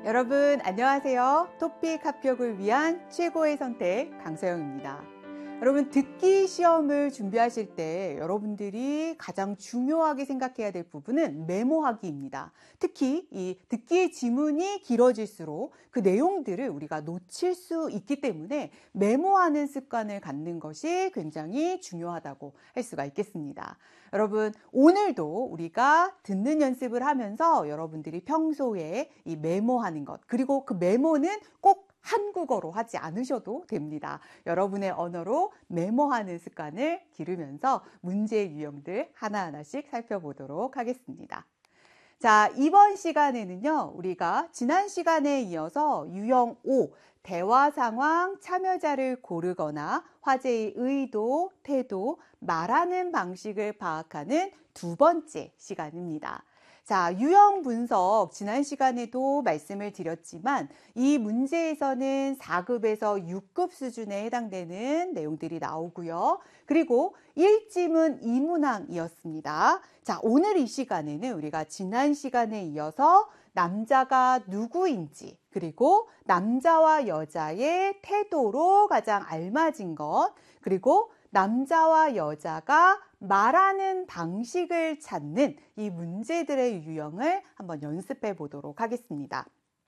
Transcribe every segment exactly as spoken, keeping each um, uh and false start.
여러분 안녕하세요. 토픽 합격을 위한 최고의 선택 강서영입니다. 여러분 듣기 시험을 준비하실 때 여러분들이 가장 중요하게 생각해야 될 부분은 메모하기입니다. 특히 이 듣기 지문이 길어질수록 그 내용들을 우리가 놓칠 수 있기 때문에 메모하는 습관을 갖는 것이 굉장히 중요하다고 할 수가 있겠습니다. 여러분 오늘도 우리가 듣는 연습을 하면서 여러분들이 평소에 이 메모하는 것, 그리고 그 메모는 꼭 한국어로 하지 않으셔도 됩니다. 여러분의 언어로 메모하는 습관을 기르면서 문제 유형들 하나하나씩 살펴보도록 하겠습니다. 자, 이번 시간에는요, 우리가 지난 시간에 이어서 유형 오, 대화 상황, 참여자를 고르거나 화제의 의도, 태도, 말하는 방식을 파악하는 두 번째 시간입니다. 자, 유형 분석 지난 시간에도 말씀을 드렸지만 이 문제에서는 사 급에서 육 급 수준에 해당되는 내용들이 나오고요. 그리고 일 지문 이 문항이었습니다. 자, 오늘 이 시간에는 우리가 지난 시간에 이어서 남자가 누구인지, 그리고 남자와 여자의 태도로 가장 알맞은 것, 그리고 남자와 여자가 말하는 방식을 찾는 이 문제들의 유형을 한번 연습해 보도록 하겠습니다.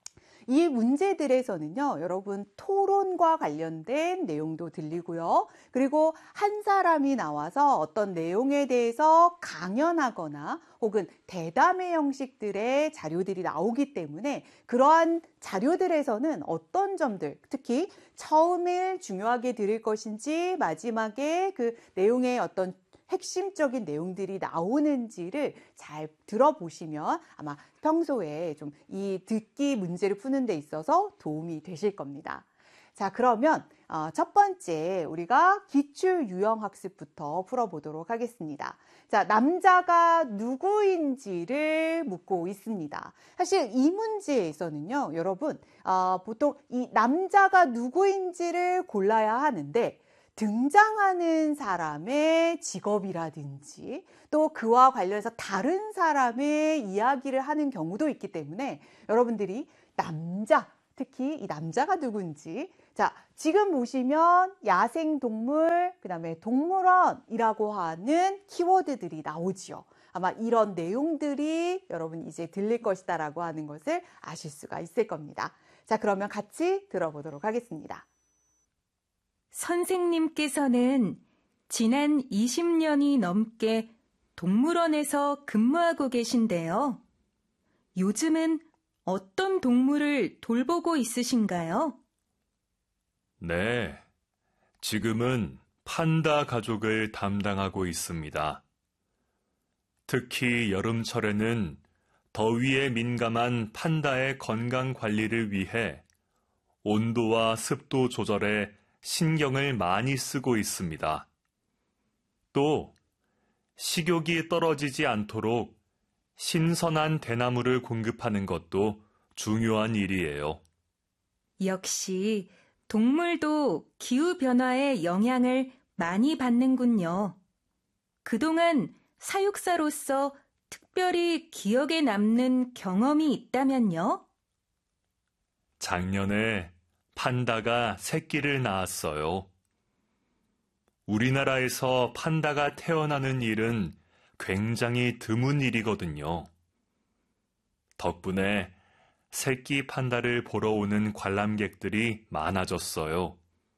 이 문제들에서는요, 여러분 토론과 관련된 내용도 들리고요. 그리고 한 사람이 나와서 어떤 내용에 대해서 강연하거나 혹은 대담의 형식들의 자료들이 나오기 때문에 그러한 자료들에서는 어떤 점들, 특히 처음에 중요하게 들을 것인지 마지막에 그 내용의 어떤 핵심적인 내용들이 나오는지를 잘 들어보시면 아마 평소에 좀 이 듣기 문제를 푸는 데 있어서 도움이 되실 겁니다. 자, 그러면 첫 번째 우리가 기출 유형 학습부터 풀어보도록 하겠습니다. 자, 남자가 누구인지를 묻고 있습니다. 사실 이 문제에서는요, 여러분 어, 보통 이 남자가 누구인지를 골라야 하는데 등장하는 사람의 직업이라든지 또 그와 관련해서 다른 사람의 이야기를 하는 경우도 있기 때문에 여러분들이 남자, 특히 이 남자가 누군지, 자, 지금 보시면 야생동물, 그 다음에 동물원이라고 하는 키워드들이 나오지요. 아마 이런 내용들이 여러분 이제 들릴 것이다 라고 하는 것을 아실 수가 있을 겁니다. 자, 그러면 같이 들어보도록 하겠습니다. 선생님께서는 지난 이십 년이 넘게 동물원에서 근무하고 계신데요. 요즘은 어떤 동물을 돌보고 있으신가요? 네, 지금은 판다 가족을 담당하고 있습니다. 특히 여름철에는 더위에 민감한 판다의 건강 관리를 위해 온도와 습도 조절에 신경을 많이 쓰고 있습니다. 또 식욕이 떨어지지 않도록 신선한 대나무를 공급하는 것도 중요한 일이에요. 역시 동물도 기후변화의 영향을 많이 받는군요. 그동안 사육사로서 특별히 기억에 남는 경험이 있다면요? 작년에 판다가 새끼를 낳았어요. 우리나라에서 판다가 태어나는 일은 굉장히 드문 일이거든요. 덕분에 새끼 판다를 보러 오는 관람객들이 많아졌어요.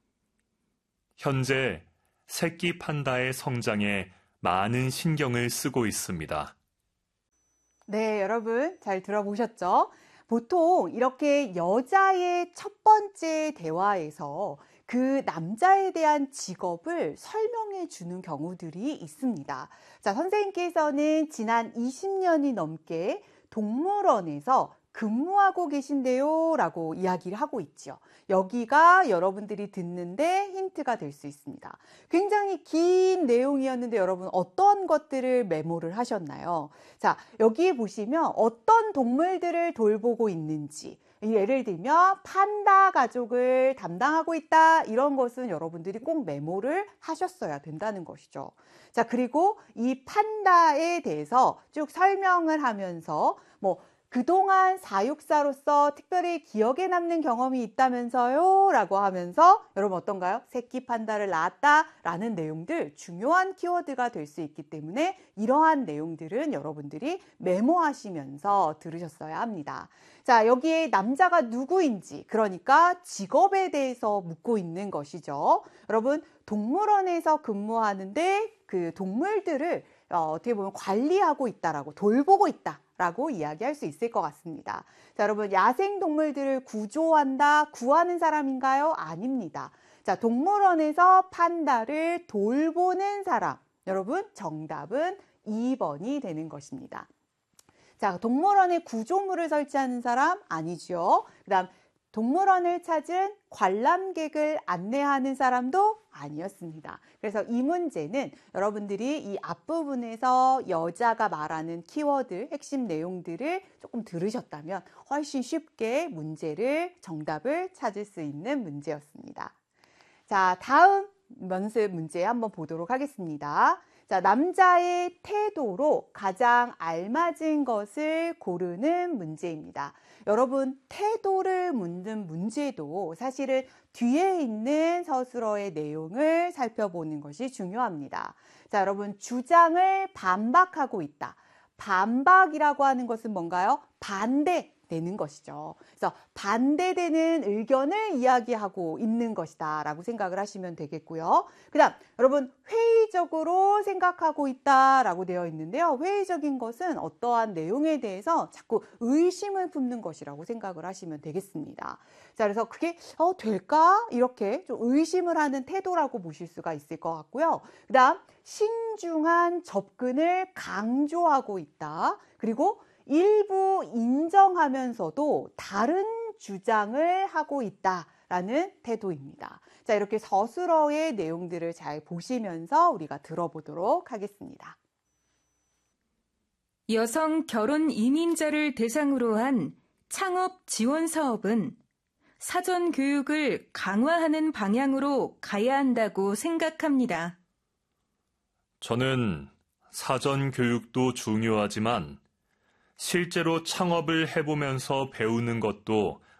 현재 새끼 판다의 성장에 많은 신경을 쓰고 있습니다. 네, 여러분 잘 들어보셨죠? 보통 이렇게 여자의 첫 번째 대화에서 그 남자에 대한 직업을 설명해 주는 경우들이 있습니다. 자, 선생님께서는 지난 이십 년이 넘게 동물원에서 근무하고 계신데요 라고 이야기를 하고 있죠. 여기가 여러분들이 듣는데 힌트가 될 수 있습니다. 굉장히 긴 내용이었는데 여러분 어떤 것들을 메모를 하셨나요? 자, 여기 보시면 어떤 동물들을 돌보고 있는지, 예를 들면 판다 가족을 담당하고 있다, 이런 것은 여러분들이 꼭 메모를 하셨어야 된다는 것이죠. 자, 그리고 이 판다에 대해서 쭉 설명을 하면서 뭐 그동안 사육사로서 특별히 기억에 남는 경험이 있다면서요? 라고 하면서 여러분 어떤가요? 새끼 판다를 낳았다라는 내용들 중요한 키워드가 될 수 있기 때문에 이러한 내용들은 여러분들이 메모하시면서 들으셨어야 합니다. 자, 여기에 남자가 누구인지, 그러니까 직업에 대해서 묻고 있는 것이죠. 여러분, 동물원에서 근무하는데 그 동물들을 어, 어떻게 보면 관리하고 있다라고, 돌보고 있다라고 이야기할 수 있을 것 같습니다. 자, 여러분, 야생 동물들을 구조한다, 구하는 사람인가요? 아닙니다. 자, 동물원에서 판다를 돌보는 사람. 여러분, 정답은 이 번이 되는 것입니다. 자, 동물원에 구조물을 설치하는 사람 아니죠. 그 다음, 동물원을 찾은 관람객을 안내하는 사람도 아니었습니다. 그래서 이 문제는 여러분들이 이 앞부분에서 여자가 말하는 키워드, 핵심 내용들을 조금 들으셨다면 훨씬 쉽게 문제를, 정답을 찾을 수 있는 문제였습니다. 자, 다음 연습 문제 한번 보도록 하겠습니다. 자, 남자의 태도로 가장 알맞은 것을 고르는 문제입니다. 여러분, 태도를 묻는 문제도 사실은 뒤에 있는 서술어의 내용을 살펴보는 것이 중요합니다. 자, 여러분, 주장을 반박하고 있다. 반박이라고 하는 것은 뭔가요? 반대되는 것이죠. 그래서 반대되는 의견을 이야기하고 있는 것이다 라고 생각을 하시면 되겠고요. 그 다음, 여러분, 회의적으로 생각하고 있다 라고 되어 있는데요. 회의적인 것은 어떠한 내용에 대해서 자꾸 의심을 품는 것이라고 생각을 하시면 되겠습니다. 자, 그래서 그게 어, 될까? 이렇게 좀 의심을 하는 태도라고 보실 수가 있을 것 같고요. 그 다음, 신중한 접근을 강조하고 있다. 그리고 일부 인정하면서도 다른 주장을 하고 있다라는 태도입니다. 자, 이렇게 서술어의 내용들을 잘 보시면서 우리가 들어보도록 하겠습니다. 여성 결혼 이민자를 대상으로 한 창업 지원 사업은 사전 교육을 강화하는 방향으로 가야 한다고 생각합니다. 저는 사전 교육도 중요하지만 실제로 창업을 해보면서 배우는 것도